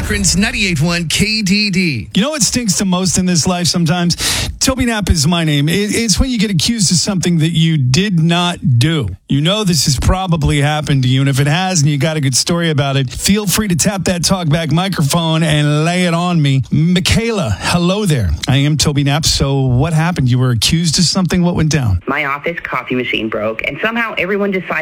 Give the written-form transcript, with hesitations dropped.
Akron's 98.1 KDD. You know what stinks the most in this life sometimes? Toby Knapp is my name. It's when you get accused of something that you did not do. You know this has probably happened to you, and if it has and you got a good story about it, feel free to tap that talkback microphone and lay it on me. Michaela, hello there. I am Toby Knapp. So what happened? You were accused of something? What went down? My office coffee machine broke, and somehow everyone decided